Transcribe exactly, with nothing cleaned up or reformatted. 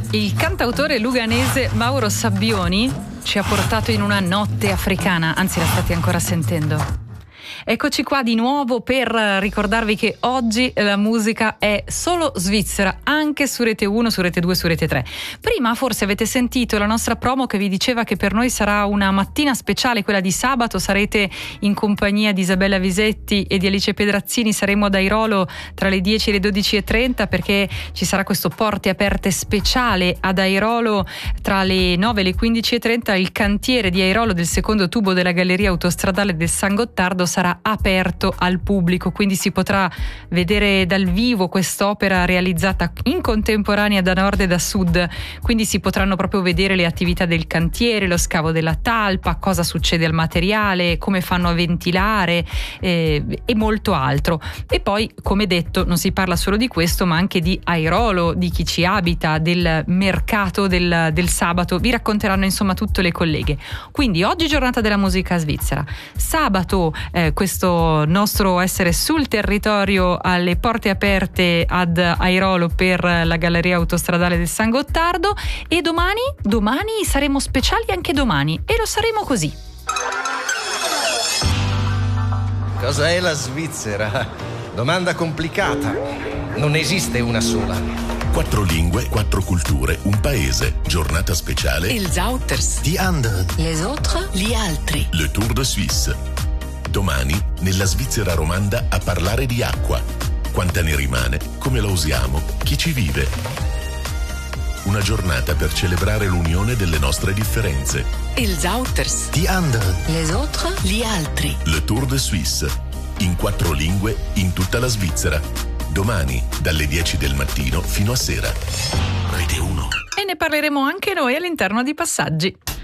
Il cantautore luganese Mauro Sabbioni ci ha portato in una notte africana, anzi la state ancora sentendo. Eccoci qua di nuovo per ricordarvi che oggi la musica è solo svizzera, anche su Rete uno, su Rete due, su Rete tre. Prima forse avete sentito la nostra promo che vi diceva che per noi sarà una mattina speciale, quella di sabato. Sarete in compagnia di Isabella Visetti e di Alice Pedrazzini, saremo ad Airolo tra le dieci e le dodici e trenta perché ci sarà questo Porte Aperte speciale ad Airolo tra le nove e le quindici e trenta. Il cantiere di Airolo del secondo tubo della galleria autostradale del San Gottardo sarà aperto al pubblico, quindi si potrà vedere dal vivo quest'opera realizzata in contemporanea da nord e da sud, quindi si potranno proprio vedere le attività del cantiere, lo scavo della talpa, cosa succede al materiale, come fanno a ventilare eh, e molto altro. E poi, come detto, non si parla solo di questo ma anche di Airolo, di chi ci abita, del mercato del, del sabato. Vi racconteranno insomma tutte le colleghe. Quindi oggi giornata della musica svizzera, sabato eh, questo nostro essere sul territorio alle porte aperte ad Airolo per la galleria autostradale del San Gottardo, e domani, domani saremo speciali anche domani, e lo saremo così. Cosa è la Svizzera? Domanda complicata. Non esiste una sola. Quattro lingue, quattro culture, un paese. Giornata speciale. Ils Outers. Die anderen. Les autres. Gli altri. Le Tour de Suisse. Domani, nella Svizzera romanda, a parlare di acqua. Quanta ne rimane? Come la usiamo? Chi ci vive? Una giornata per celebrare l'unione delle nostre differenze. Ils Outers. Die anderen. Les autres. Gli altri. Le Tour de Suisse. In quattro lingue, in tutta la Svizzera. Domani, dalle dieci del mattino fino a sera. Rete uno. E ne parleremo anche noi all'interno di Passaggi.